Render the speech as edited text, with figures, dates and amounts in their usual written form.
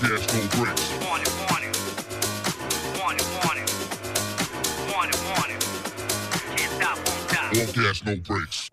gas, no brakes. Warning, warning. Warning, warning. Warning, warning. Can't stop, won't stop. All gas, no brakes.